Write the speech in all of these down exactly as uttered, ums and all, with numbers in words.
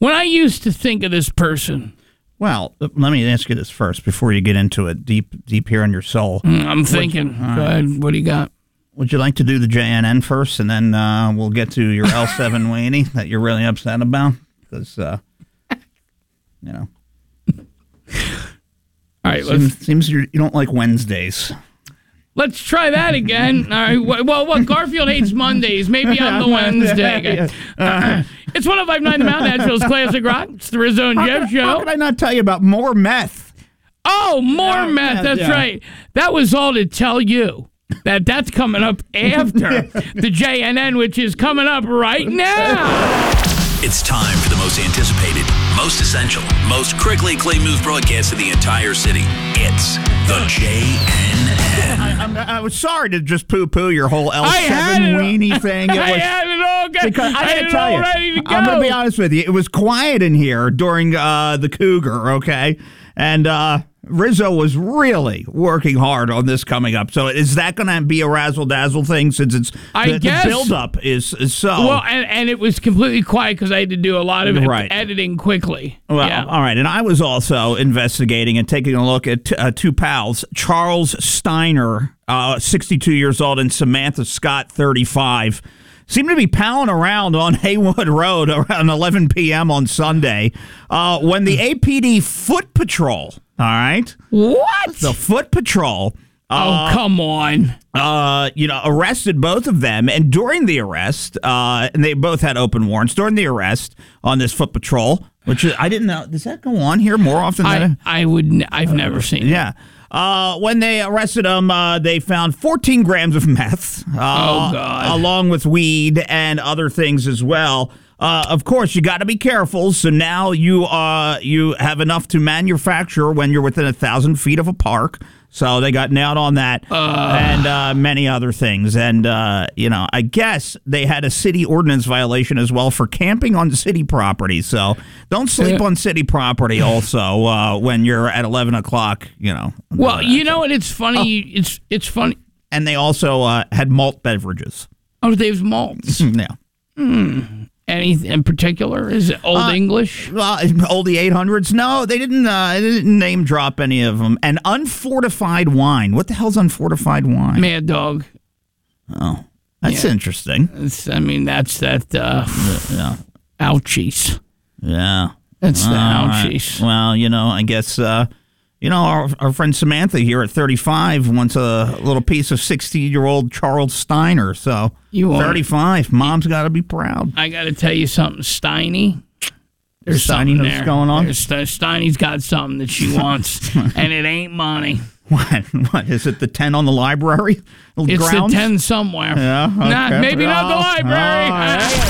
When I used to think of this person. Well, let me ask you this first before you get into it deep deep here in your soul. Mm, I'm thinking. Would, Go right. ahead. What do you got? Would you like to do the J N N first, and then uh, we'll get to your L seven weenie that you're really upset about? Because, uh, you know. All right. Seems, let's, seems you don't like Wednesdays. Let's try that again. All right. Well, what Garfield hates Mondays. Maybe I'm the Wednesday guy. Uh, it's one oh five point nine The Mountain, Nashville's Classic Rock. It's the Rizzo and Jeff Show. How could I not tell you about more meth? Oh, more uh, meth. That's yeah. right. That was all to tell you that that's coming up after the J N N, which is coming up right now. It's time for the most anticipated, most essential, most critically acclaimed news broadcast in the entire city. It's the J N N. I, I'm, I was sorry to just poo-poo your whole L seven weenie thing. It was, I had it all good. Because I, I had to tell it all you, ready to go. I'm going to be honest with you. It was quiet in here during uh, the Cougar, okay? And uh, Rizzo was really working hard on this coming up. So is that going to be a razzle-dazzle thing since it's I the, guess, the build-up is, is so... Well, and, and it was completely quiet because I had to do a lot of right. editing quickly. Well, yeah. all right. And I was also investigating and taking a look at uh, two pals, Charles Steiner, uh, sixty-two years old, and Samantha Scott, thirty-five. Seemed to be palling around on Haywood Road around eleven p.m. on Sunday uh, when the A P D Foot Patrol, all right? What? The Foot Patrol. Uh, oh, come on. Uh, you know, arrested both of them. And during the arrest, uh, and they both had open warrants, during the arrest on this Foot Patrol, which is, I didn't know, does that go on here more often I, than I would, n- I've uh, never seen Yeah. It. Uh, when they arrested him, uh, they found fourteen grams of meth. Uh, oh, God. Along with weed and other things as well. Uh, of course, you got to be careful. So now you uh, you have enough to manufacture when you're within a thousand feet of a park. So they got nailed on that uh. and uh, many other things. And, uh, you know, I guess they had a city ordinance violation as well for camping on city property. So don't sleep on city property also uh, when you're at eleven o'clock, you know. Well, you know what? It's funny. Oh. It's it's funny. And they also uh, had malt beverages. Oh, they have malts. Yeah. Hmm. Any in particular? Is it Old uh, English? Well, oldie eight hundreds? No, they didn't, uh, they didn't name drop any of them. And unfortified wine. What the hell's unfortified wine? Mad Dog. Oh, that's yeah. interesting. It's, I mean, that's that. Uh, yeah. Ouchies. Yeah. That's All the right. ouchies. Well, you know, I guess, uh, you know, our, our friend Samantha here at thirty-five wants a little piece of sixty-year-old Charles Steiner. So you thirty-five, mom's got to be proud. I got to tell you something, Steiny. There's Steiny something knows there. What's going on? There's, Steiny's got something that she wants, and it ain't money. What? What is it? The ten on the library? It's grounds? the ten somewhere. Yeah. Okay. Not maybe oh, not the library. Oh, there you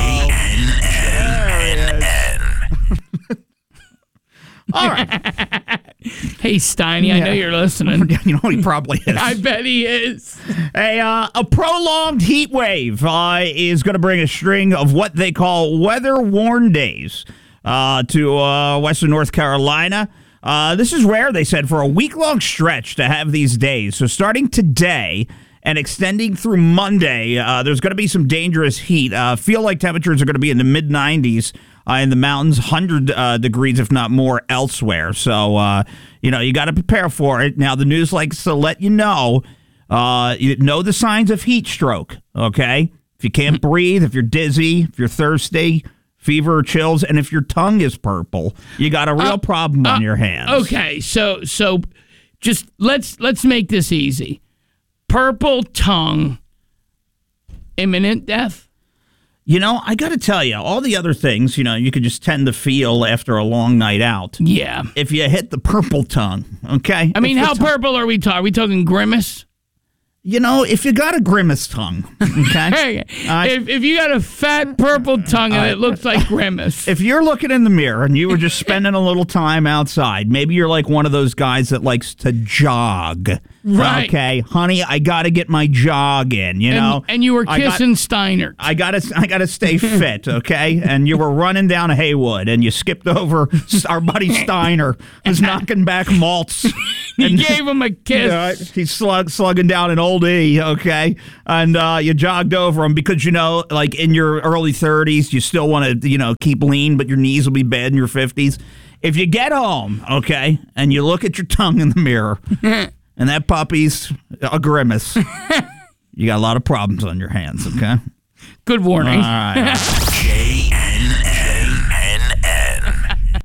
go. All right. Hey, Steiny, I yeah. know you're listening. You know he probably is. I bet he is. A, uh, a prolonged heat wave uh, is going to bring a string of what they call weather-worn days uh, to uh, western North Carolina. Uh, this is rare, they said, for a week-long stretch to have these days. So starting today and extending through Monday, uh, there's going to be some dangerous heat. Uh, feel like temperatures are going to be in the mid nineties uh, in the mountains, one hundred uh, degrees, if not more, elsewhere. So, uh, you know, you got to prepare for it. Now, the news likes to let you know, uh, you know the signs of heat stroke, okay? If you can't breathe, if you're dizzy, if you're thirsty, fever or chills, and if your tongue is purple, you got a real uh, problem uh, on your hands. Okay, so so just let's let's make this easy. Purple tongue, imminent death? You know, I got to tell you, all the other things, you know, you could just tend to feel after a long night out. Yeah. If you hit the purple tongue, okay? I mean, if how tongue, purple are we talking? Are we talking grimace? You know, if you got a grimace tongue, okay? Hey, uh, if, if you got a fat purple tongue and uh, it looks like grimace. If you're looking in the mirror and you were just spending a little time outside, maybe you're like one of those guys that likes to jog. Right. Okay, honey, I got to get my jog in, you and, know. and you were I got- kissing Steiner. I gotta, I gotta stay fit, okay? And you were running down Haywood, and you skipped over our buddy Steiner, who's knocking back malts. You And- gave him a kiss. Yeah, he's slug, slugging down an old E, okay? And uh, you jogged over him because, you know, like in your early thirties, you still want to, you know, keep lean, but your knees will be bad in your fifties. If you get home, okay, and you look at your tongue in the mirror, and that puppy's a grimace, you got a lot of problems on your hands, okay? Good warning. All right. J N N N.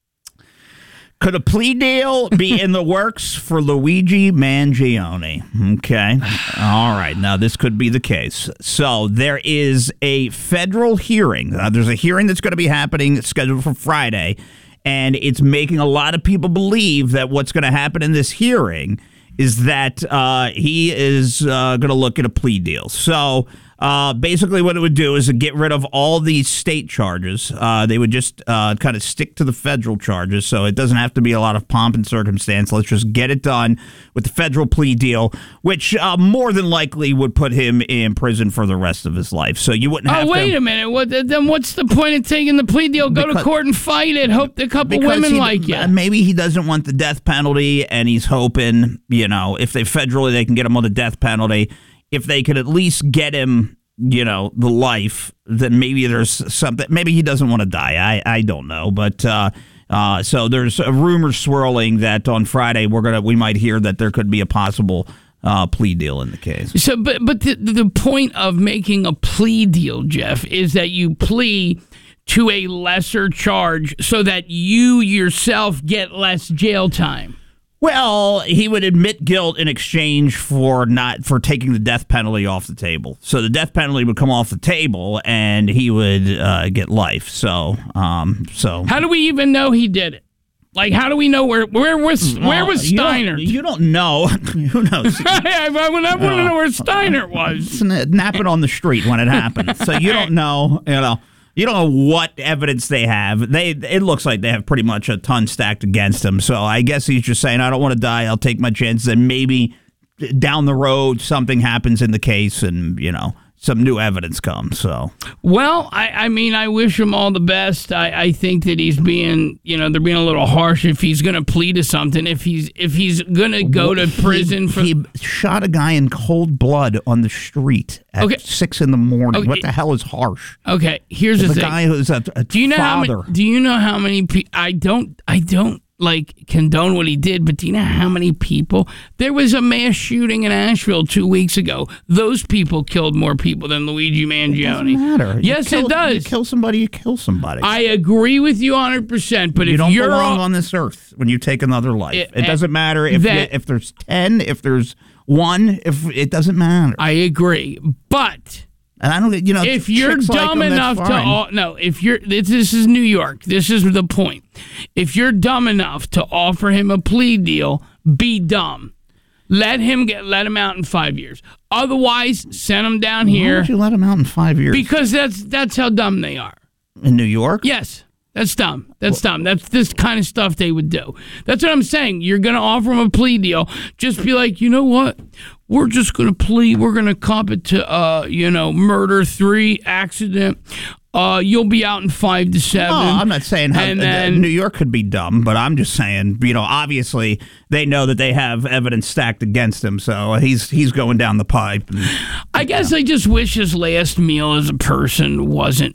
Could a plea deal be in the works for Luigi Mangione? Okay. All right. Now, this could be the case. So, there is a federal hearing. Uh, there's a hearing that's going to be happening. It's scheduled for Friday. And it's making a lot of people believe that what's going to happen in this hearing is that uh, he is uh, going to look at a plea deal. So uh, basically what it would do is to get rid of all these state charges. Uh, they would just uh, kind of stick to the federal charges. So it doesn't have to be a lot of pomp and circumstance. Let's just get it done with the federal plea deal, which uh, more than likely would put him in prison for the rest of his life. So you wouldn't have Oh, to... wait a minute. What, then what's the point of taking the plea deal? Go Because- to court and fight it. Hope a couple Because women he- like you. uh, Maybe he doesn't want the death penalty, and he's hoping, you know, if they federally, they can get him on the death penalty. If they could at least get him, you know, the life, then maybe there's something. Maybe he doesn't want to die. I, I don't know. But uh, uh, so there's a rumor swirling that on Friday we're gonna we might hear that there could be a possible uh, plea deal in the case. So, but but the, the point of making a plea deal, Jeff, is that you plea to a lesser charge so that you yourself get less jail time. Well, he would admit guilt in exchange for not for taking the death penalty off the table. So the death penalty would come off the table, and he would uh, get life. So, um, so How do we even know he did it? Like, how do we know where where was where was You don't- Steiner? You don't know. Who knows? I, I, would- I want to know where Steiner was. It's napping on the street when it happened. So you don't know. You know. You don't know what evidence they have. They it looks like they have pretty much a ton stacked against him. So I guess he's just saying, I don't want to die. I'll take my chances, and maybe down the road something happens in the case, and you know some new evidence comes. So Well, I, I mean, I wish him all the best. I, I think that he's being, you know, they're being a little harsh if he's going to plead to something. If he's if he's going to go to prison he, for. he shot a guy in cold blood on the street at Okay. six in the morning. Okay. What the hell is harsh? Okay, here's the The thing. guy who's a, a Do you know father. how many? Do you know how many? Pe- I don't. I don't like condone what he did, but do you know how many people? There was a mass shooting in Asheville two weeks ago. Those people killed more people than Luigi Mangione. Doesn't matter. You Yes, kill- it does. You kill somebody, you kill somebody. I agree with you one hundred percent. But you if don't you're belong all, on this earth when you take another life. It- It, doesn't matter if that- you, if there's ten, if there's one, if it doesn't matter. I agree, but. and I don't, you know, If you're chicks like dumb him, that's enough to fine. o- no, if you're this, this is New York. This is the point. If you're dumb enough to offer him a plea deal, be dumb. Let him get let him out in five years. Otherwise, send him down Why here would you let him out in five years because that's that's how dumb they are. in New York? Yes. That's dumb. That's dumb. That's this kind of stuff they would do. That's what I'm saying. You're going to offer him a plea deal. Just be like, you know what? We're just going to plead. We're going to cop it to, uh, you know, murder, three, accident. Uh, you'll be out in five to seven. Oh, I'm not saying how, And uh, then- New York could be dumb, but I'm just saying, you know, obviously they know that they have evidence stacked against him, so he's he's going down the pipe. And, I guess I just wish his last meal as a person wasn't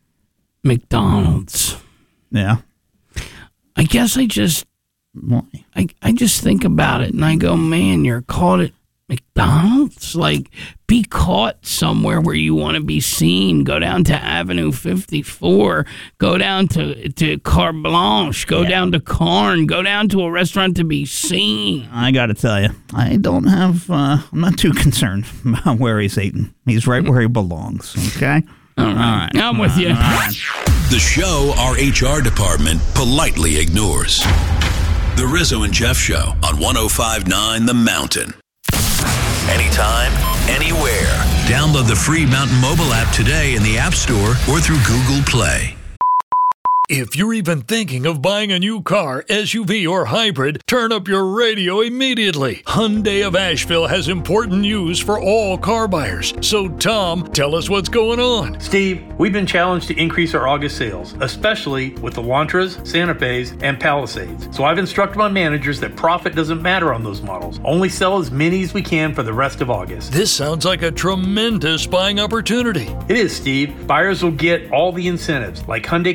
McDonald's. yeah. I guess I just Why? I, I just think about it and I go, man, you're caught at McDonald's? Like, be caught somewhere where you want to be seen. Go down to Avenue fifty-four. Go down to, to Carte Blanche. Go Yeah. down to Carn. Go down to a restaurant to be seen. I got to tell you, I don't have, uh, I'm not too concerned about where he's eating. He's right where he belongs, okay? All right. I'm with you. The show our H R department politely ignores. The Rizzo and Jeff Show on one oh five point nine The Mountain. Anytime, anywhere. Download the free Mountain mobile app today in the App Store or through Google Play. If you're even thinking of buying a new car, S U V, or hybrid, turn up your radio immediately. Hyundai of Asheville has important news for all car buyers. So, Tom, tell us what's going on. Steve, we've been challenged to increase our August sales, especially with the Elantras, Santa Fe's, and Palisades. So I've instructed my managers that profit doesn't matter on those models. Only sell as many as we can for the rest of August. This sounds like a tremendous buying opportunity. It is, Steve. Buyers will get all the incentives, like Hyundai